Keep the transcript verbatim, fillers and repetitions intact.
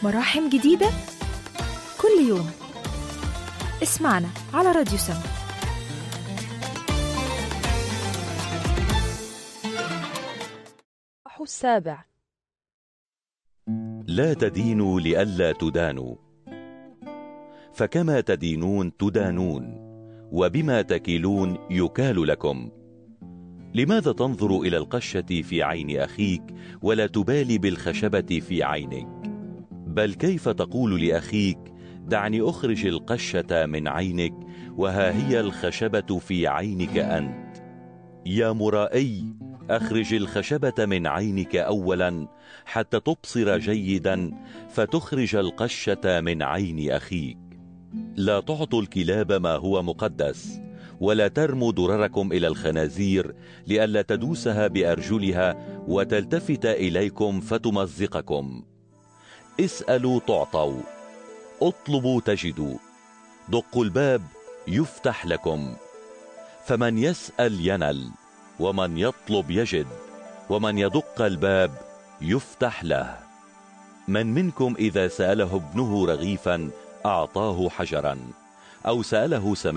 مراحم جديدة كل يوم. اسمعنا على راديو سما. السابع. لا تدينوا لئلا تدانوا، فكما تدينون تدانون، وبما تكيلون يكال لكم. لماذا تنظر إلى القشة في عين أخيك ولا تبالي بالخشبة في عينك؟ بل كيف تقول لأخيك دعني أخرج القشة من عينك وها هي الخشبة في عينك أنت؟ يا مرائي، أخرج الخشبة من عينك أولا حتى تبصر جيدا فتخرج القشة من عين أخيك. لا تعطوا الكلاب ما هو مقدس، ولا ترموا درركم إلى الخنازير لئلا تدوسها بأرجلها وتلتفت إليكم فتمزقكم. اسألوا تعطوا، اطلبوا تجدوا، دقوا الباب يفتح لكم. فمن يسأل ينل، ومن يطلب يجد، ومن يدق الباب يفتح له. من منكم إذا سأله ابنه رغيفا أعطاه حجرا، أو سأله سمكا